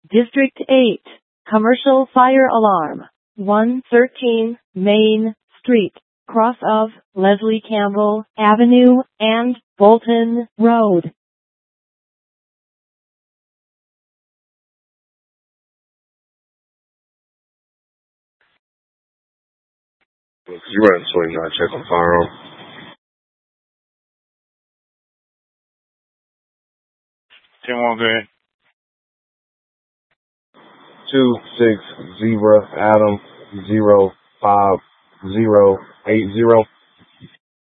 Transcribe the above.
District 8. Commercial fire alarm. 113 Main Street, cross of Leslie Campbell Avenue and Bolton Road. You run swing, not check on firearm. 10-1, go ahead. 260 Adam 05080.